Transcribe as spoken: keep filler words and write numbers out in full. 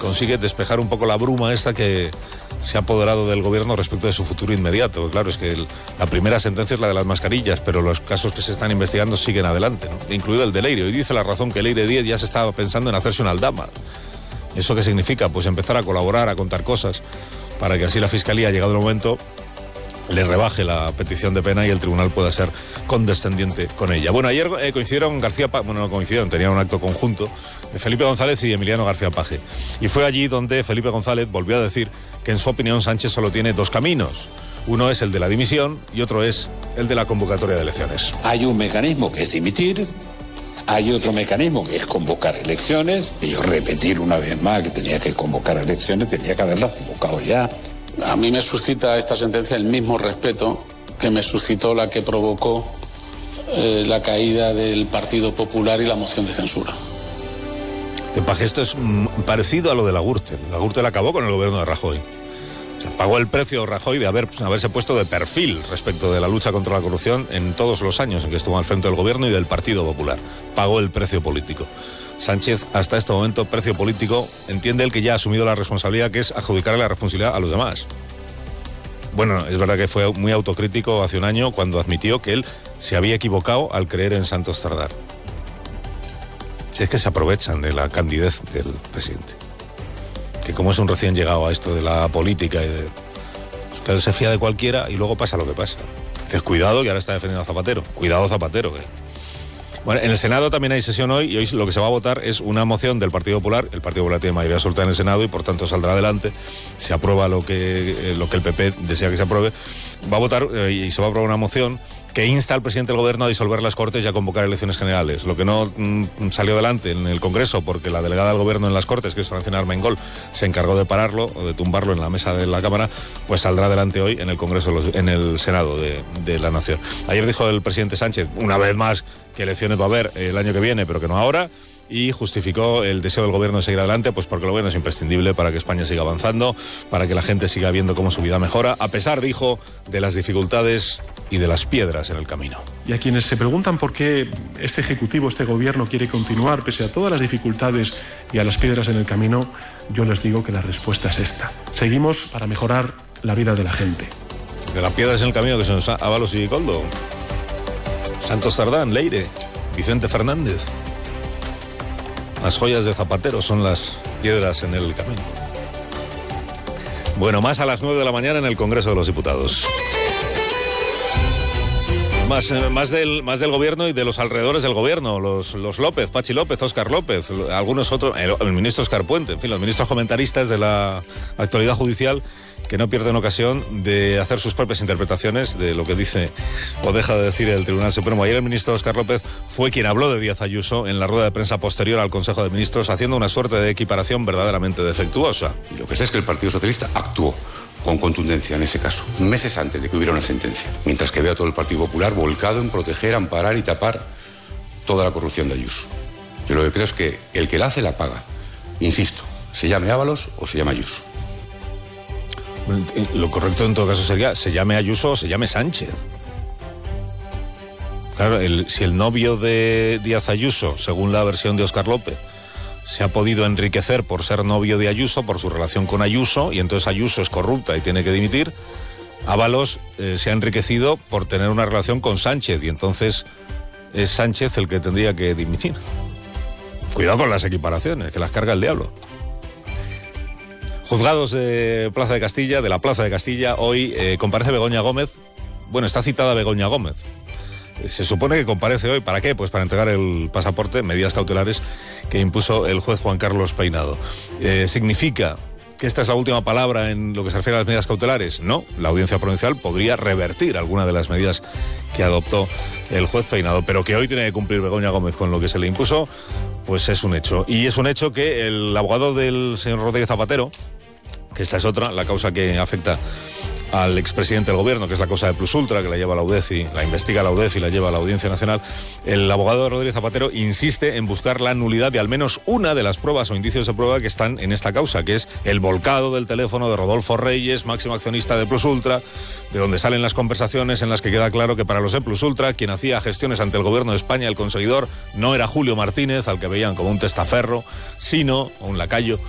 consigue despejar un poco la bruma esta que se ha apoderado del gobierno respecto de su futuro inmediato. Claro, es que el, la primera sentencia es la de las mascarillas, pero los casos que se están investigando siguen adelante, ¿no? Incluido el de Leire. Hoy dice La Razón que Leire Díez ya se estaba pensando en hacerse una aldama. ¿Eso qué significa? Pues empezar a colaborar, a contar cosas, para que así la Fiscalía, llegado el momento, le rebaje la petición de pena y el tribunal pueda ser condescendiente con ella. Bueno, ayer eh, coincidieron García Paje, bueno, no coincidieron, tenían un acto conjunto, eh, Felipe González y Emiliano García Paje. Y fue allí donde Felipe González volvió a decir que en su opinión Sánchez solo tiene dos caminos. Uno es el de la dimisión y otro es el de la convocatoria de elecciones. Hay un mecanismo que es dimitir, hay otro mecanismo que es convocar elecciones, y yo repetir una vez más que tenía que convocar elecciones, tenía que haberlas convocado ya. A mí me suscita esta sentencia el mismo respeto que me suscitó la que provocó eh, la caída del Partido Popular y la moción de censura. De Paje, esto es mm, parecido a lo de la Gürtel. La Gürtel acabó con el gobierno de Rajoy. O sea, pagó el precio Rajoy de haber, haberse puesto de perfil respecto de la lucha contra la corrupción en todos los años en que estuvo al frente del gobierno y del Partido Popular. Pagó el precio político. Sánchez, hasta este momento, precio político, entiende él que ya ha asumido la responsabilidad, que es adjudicarle la responsabilidad a los demás. Bueno, es verdad que fue muy autocrítico hace un año cuando admitió que él se había equivocado al creer en Santos Cerdá. Si es que se aprovechan de la candidez del presidente, que como es un recién llegado a esto de la política y de... es que él se fía de cualquiera y luego pasa lo que pasa. Dices, cuidado, que ahora está defendiendo a Zapatero. Cuidado, Zapatero, que... Bueno, en el Senado también hay sesión hoy y hoy lo que se va a votar es una moción del Partido Popular. El Partido Popular tiene mayoría absoluta en el Senado y por tanto saldrá adelante. Se aprueba lo que, lo que el P P desea que se apruebe. Va a votar eh, y se va a aprobar una moción que insta al presidente del gobierno a disolver las Cortes y a convocar elecciones generales. Lo que no mm, salió adelante en el Congreso, porque la delegada del gobierno en las Cortes, que es Francina Armengol, se encargó de pararlo o de tumbarlo en la mesa de la Cámara, pues saldrá adelante hoy en el Congreso, en el Senado de, de la Nación. Ayer dijo el presidente Sánchez, una vez más, que elecciones va a haber el año que viene, pero que no ahora, y justificó el deseo del gobierno de seguir adelante, pues porque el gobierno es imprescindible para que España siga avanzando, para que la gente siga viendo cómo su vida mejora, a pesar, dijo, de las dificultades y de las piedras en el camino. Y a quienes se preguntan por qué este Ejecutivo, este Gobierno quiere continuar pese a todas las dificultades y a las piedras en el camino, yo les digo que la respuesta es esta. Seguimos para mejorar la vida de la gente. De las piedras en el camino que son Ábalos y Coldo, Santos Cerdá, Leire, Vicente Fernández. Las joyas de Zapatero son las piedras en el camino. Bueno, más a las nueve de la mañana en el Congreso de los Diputados. Más, eh, más, del, más del gobierno y de los alrededores del gobierno, los, los López, Pachi López, Óscar López, algunos otros, el, el ministro Óscar Puente, en fin, los ministros comentaristas de la actualidad judicial, que no pierden ocasión de hacer sus propias interpretaciones de lo que dice o deja de decir el Tribunal Supremo. Ayer el ministro Óscar López fue quien habló de Díaz Ayuso en la rueda de prensa posterior al Consejo de Ministros, haciendo una suerte de equiparación verdaderamente defectuosa. Y lo que sé es que el Partido Socialista actuó con contundencia en ese caso, meses antes de que hubiera una sentencia, mientras que veo a todo el Partido Popular volcado en proteger, amparar y tapar toda la corrupción de Ayuso. Yo lo que creo es que el que la hace la paga. Insisto, se llame Ábalos o se llame Ayuso. Lo correcto en todo caso sería se llame Ayuso o se llame Sánchez. Claro, el, si el novio de Díaz Ayuso, según la versión de Óscar López, se ha podido enriquecer por ser novio de Ayuso, por su relación con Ayuso, y entonces Ayuso es corrupta y tiene que dimitir, Ábalos eh, se ha enriquecido por tener una relación con Sánchez, y entonces es Sánchez el que tendría que dimitir. Cuidado con las equiparaciones, que las carga el diablo. Juzgados de Plaza de Castilla, de la Plaza de Castilla, hoy eh, comparece Begoña Gómez. Bueno, está citada Begoña Gómez. Se supone que comparece hoy, ¿para qué? Pues para entregar el pasaporte, medidas cautelares que impuso el juez Juan Carlos Peinado. Eh, ¿Significa que esta es la última palabra en lo que se refiere a las medidas cautelares? No, la Audiencia Provincial podría revertir alguna de las medidas que adoptó el juez Peinado, pero que hoy tiene que cumplir Begoña Gómez con lo que se le impuso, pues es un hecho. Y es un hecho que el abogado del señor Rodríguez Zapatero, que esta es otra, la causa que afecta al expresidente del gobierno, que es la cosa de Plus Ultra, que la lleva la UDECI, la investiga la UDECI y la lleva a la Audiencia Nacional, el abogado de Rodríguez Zapatero insiste en buscar la nulidad de al menos una de las pruebas o indicios de prueba que están en esta causa, que es el volcado del teléfono de Rodolfo Reyes, máximo accionista de Plus Ultra, de donde salen las conversaciones en las que queda claro que para los de Plus Ultra, quien hacía gestiones ante el gobierno de España, el conseguidor, no era Julio Martínez, al que veían como un testaferro, sino un lacayo,